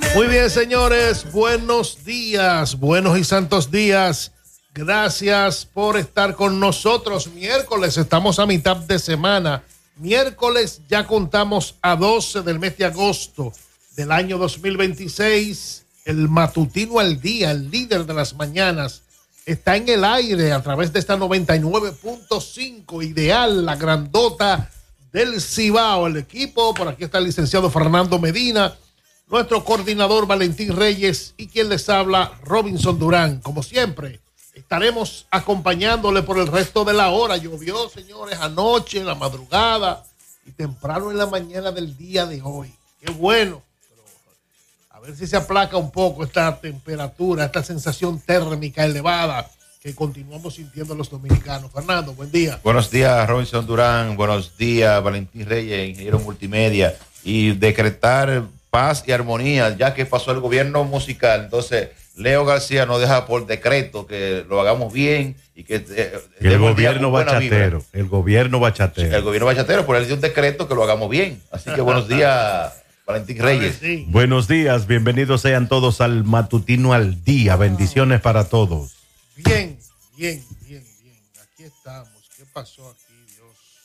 Muy bien, señores, buenos días, buenos y santos días. Gracias por estar con nosotros. Miércoles, estamos a mitad de semana. Miércoles ya contamos a 12 del mes de agosto del año 2026. El matutino al día, el líder de las mañanas, está en el aire a través de esta 99.5 ideal, la grandota del Cibao. El equipo, por aquí está el licenciado Fernando Medina, nuestro coordinador Valentín Reyes y quien les habla, Robinson Durán. Como siempre, estaremos acompañándole por el resto de la hora. Llovió, señores, anoche, en la madrugada y temprano en la mañana del día de hoy. Qué bueno. Pero a ver si se aplaca un poco esta temperatura, esta sensación térmica elevada que continuamos sintiendo los dominicanos. Fernando, buen día. Buenos días, Robinson Durán. Buenos días, Valentín Reyes, ingeniero multimedia. Y decretar paz y armonía, ya que pasó el gobierno musical. Entonces, Leo García nos deja por decreto que lo hagamos bien y que el gobierno bachatero, el gobierno bachatero. El gobierno bachatero, por él dio un decreto que lo hagamos bien. Así que buenos días, Valentín Reyes. Buenos días, bienvenidos sean todos al matutino al día. Bendiciones para todos. Bien. Aquí estamos. ¿Qué pasó aquí, Dios?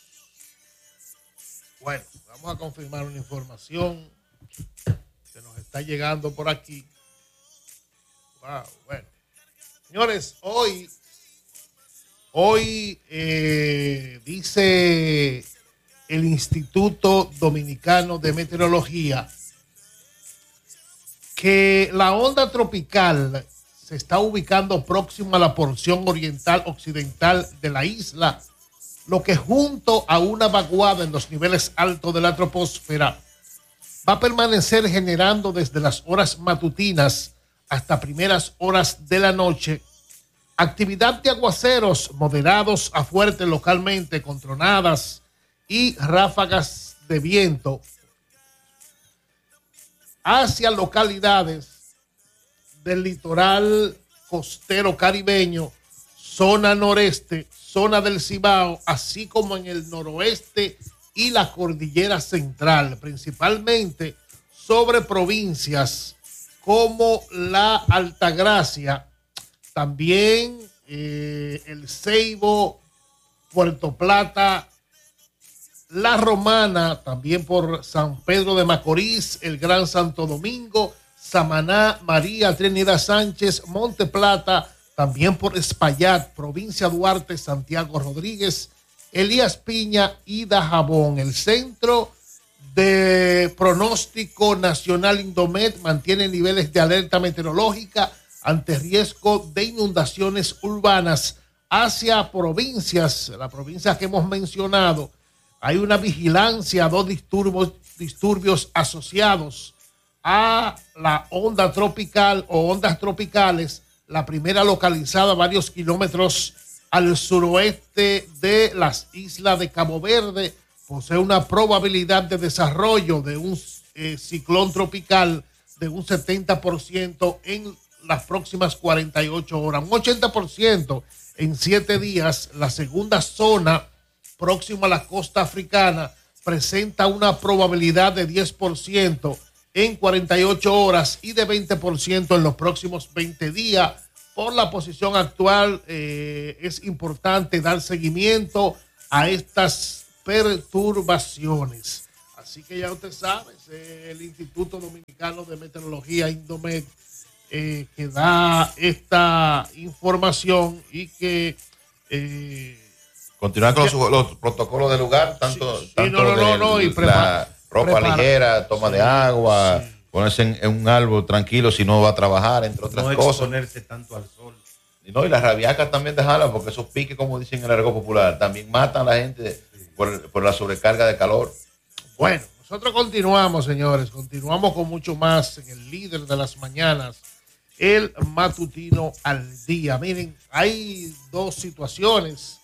Bueno, vamos a confirmar una información que nos está llegando por aquí. Wow, bueno. Señores, hoy dice el Instituto Dominicano de Meteorología que la onda tropical se está ubicando próxima a la porción oriental occidental de la isla, lo que junto a una vaguada en los niveles altos de la troposfera va a permanecer generando desde las horas matutinas hasta primeras horas de la noche actividad de aguaceros moderados a fuertes localmente con tronadas y ráfagas de viento hacia localidades del litoral costero caribeño, zona noreste, zona del Cibao, así como en el noroeste y la cordillera central, principalmente sobre provincias como la Altagracia, también el Ceibo, Puerto Plata, La Romana, también por San Pedro de Macorís, el Gran Santo Domingo, Samaná, María Trinidad Sánchez, Monte Plata, también por Espaillat, provincia Duarte, Santiago Rodríguez, Elías Piña y Dajabón. El Centro de Pronóstico Nacional Indomet mantiene niveles de alerta meteorológica ante riesgo de inundaciones urbanas hacia provincias, la provincia que hemos mencionado. Hay una vigilancia, dos disturbios asociados a la onda tropical o ondas tropicales, la primera localizada a varios kilómetros al suroeste de las islas de Cabo Verde, posee una probabilidad de desarrollo de un ciclón tropical de un 70% en las próximas 48 horas, un 80% en 7 días. La segunda zona próxima a la costa africana presenta una probabilidad de 10% en 48 horas y de 20% en los próximos 20 días. Por la posición actual, es importante dar seguimiento a estas perturbaciones. Así que ya usted sabe, es el Instituto Dominicano de Meteorología, Indomet, que da esta información y que continuar con los protocolos del lugar, tanto y la ropa ligera, toma de agua, ponerse en un árbol tranquilo si no va a trabajar, entre otras cosas. No exponerse tanto al sol. Y las rabiacas también dejarlas, porque esos piques, como dicen en el argot popular, también matan a la gente por la sobrecarga de calor. Bueno, nosotros continuamos, señores, continuamos con mucho más en el líder de las mañanas, el matutino al día. Miren, hay dos situaciones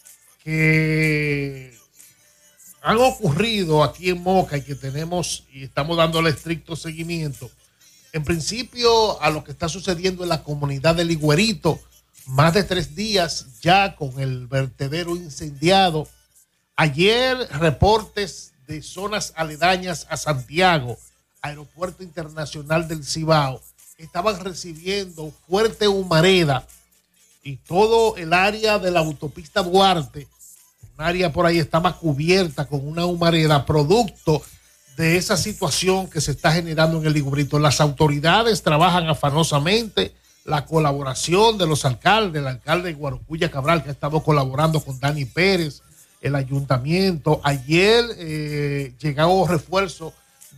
que han ocurrido aquí en Moca y que tenemos y estamos dándole estricto seguimiento. En principio, a lo que está sucediendo en la comunidad del Higuerito, más de 3 días ya con el vertedero incendiado. Ayer, reportes de zonas aledañas a Santiago, Aeropuerto Internacional del Cibao estaban recibiendo fuerte humareda y todo el área de la autopista Duarte, un área por ahí estaba cubierta con una humareda producto de esa situación que se está generando en el Ligubrito. Las autoridades trabajan afanosamente, la colaboración de los alcaldes, el alcalde de Guarocuya Cabral, que ha estado colaborando con Dani Pérez, el ayuntamiento. Ayer llegó refuerzo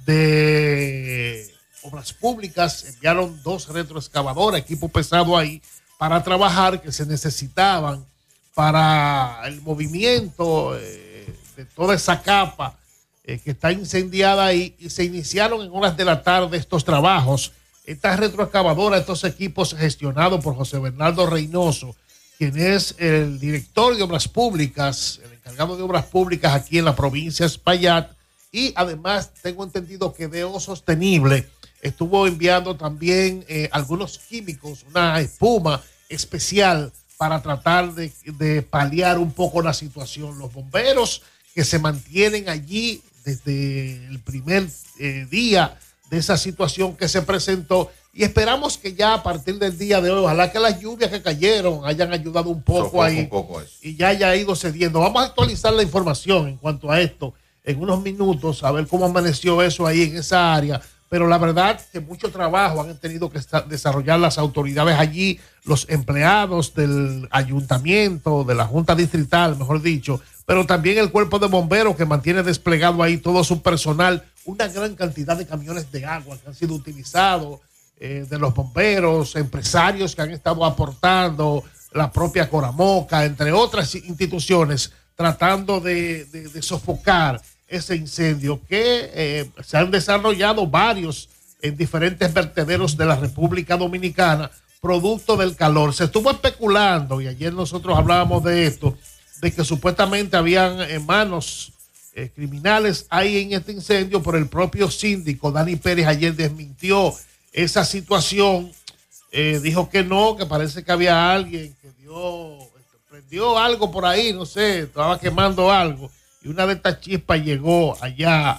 de Obras Públicas, enviaron 2 retroexcavadoras, equipo pesado ahí, para trabajar, que se necesitaban para el movimiento de toda esa capa que está incendiada ahí, y se iniciaron en horas de la tarde estos trabajos. Esta retroexcavadora, estos equipos gestionados por José Bernardo Reynoso, quien es el director de Obras Públicas, el encargado de Obras Públicas aquí en la provincia de Espaillat, y además tengo entendido que Deo Sostenible estuvo enviando también algunos químicos, una espuma especial para tratar de paliar un poco la situación. Los bomberos que se mantienen allí desde el primer día de esa situación que se presentó, y esperamos que ya a partir del día de hoy, ojalá que las lluvias que cayeron hayan ayudado un poco ahí y ya haya ido cediendo. Vamos a actualizar la información en cuanto a esto en unos minutos, a ver cómo amaneció eso ahí en esa área, pero la verdad que mucho trabajo han tenido que desarrollar las autoridades allí, los empleados del ayuntamiento, de la Junta Distrital, mejor dicho, pero también el cuerpo de bomberos que mantiene desplegado ahí todo su personal, una gran cantidad de camiones de agua que han sido utilizados, de los bomberos, empresarios que han estado aportando, la propia Coramoca, entre otras instituciones, tratando de sofocar ese incendio que se han desarrollado varios en diferentes vertederos de la República Dominicana, producto del calor. Se estuvo especulando, y ayer nosotros hablábamos de esto, de que supuestamente habían manos criminales ahí en este incendio, pero el propio síndico Dani Pérez ayer desmintió esa situación, dijo que no, que parece que había alguien que prendió algo por ahí, no sé, estaba quemando algo, y una de estas chispas llegó allá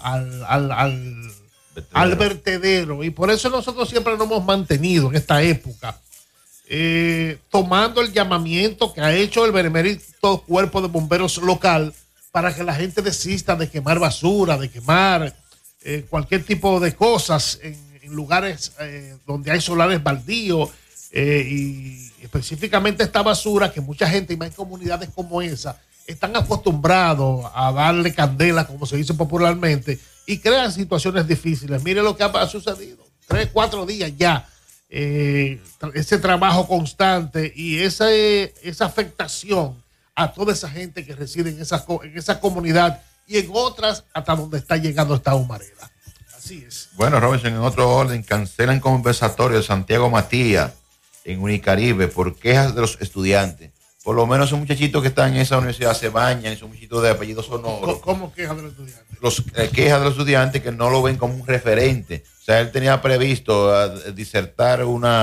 al vertedero, y por eso nosotros siempre nos hemos mantenido en esta época, tomando el llamamiento que ha hecho el benemérito cuerpo de bomberos local para que la gente desista de quemar basura, de quemar cualquier tipo de cosas en lugares donde hay solares baldíos, y específicamente esta basura que mucha gente, y más en comunidades como esa, están acostumbrados a darle candela, como se dice popularmente, y crean situaciones difíciles. Mire lo que ha sucedido, 3-4 días ya, ese trabajo constante y esa afectación a toda esa gente que reside en esa comunidad y en otras hasta donde está llegando esta humareda. Así es. Bueno, Robinson, en otro orden, cancelan conversatorio de Santiago Matías en Unicaribe por quejas de los estudiantes. Por lo menos esos muchachitos que están en esa universidad se bañan, esos muchachitos de apellido sonoro. ¿Cómo quejas de los estudiantes? Quejas de los estudiantes que no lo ven como un referente. O sea, él tenía previsto disertar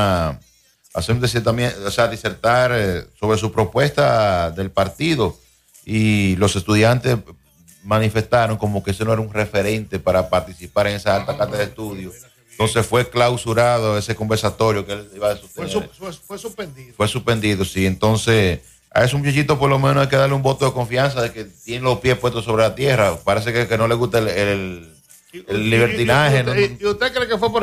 disertar sobre su propuesta del partido, y los estudiantes manifestaron como que ese no era un referente para participar en esa alta cátedra de estudios. Entonces fue clausurado ese conversatorio que él iba a sostener. Fue suspendido. Fue suspendido, sí. Entonces, a esos muchachitos por lo menos hay que darle un voto de confianza de que tienen los pies puestos sobre la tierra. Parece que no le gusta el libertinaje. ¿Y usted cree que fue por